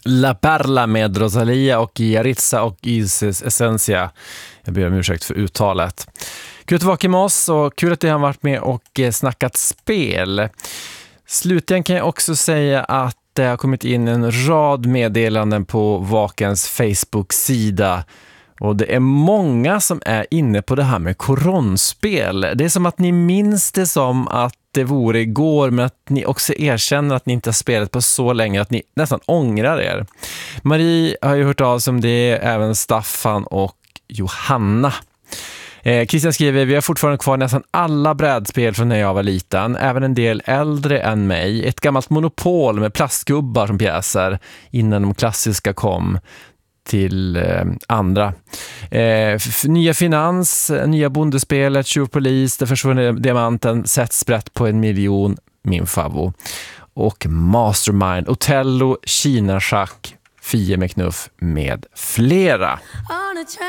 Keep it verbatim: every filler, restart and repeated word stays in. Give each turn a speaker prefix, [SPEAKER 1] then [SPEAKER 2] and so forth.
[SPEAKER 1] La Perla med Rosalia och Yaritza och Isis Essentia. Jag ber om ursäkt för uttalet. Kul att vara med oss och kul att ni har varit med och snackat spel. Slutligen kan jag också säga att det har kommit in en rad meddelanden på Vakens Facebook-sida. Och det är många som är inne på det här med koronspel. Det är som att ni minns det som att det vore igår, men att ni också erkänner att ni inte har spelat på så länge att ni nästan ångrar er. Marie har ju hört av sig om det, även Staffan och Johanna. Eh, Christian skriver, vi har fortfarande kvar nästan alla brädspel från när jag var liten, även en del äldre än mig. Ett gammalt monopol med plastgubbar som pjäser innan de klassiska kom till eh, andra. Eh, f- nya Finans, nya Bondespelet, Tjuvpolis, Det försvunna diamanten, Sätt sprätt på en miljon, min favvo. Och Mastermind, Otello, Kina-schack, Fie med knuff med flera.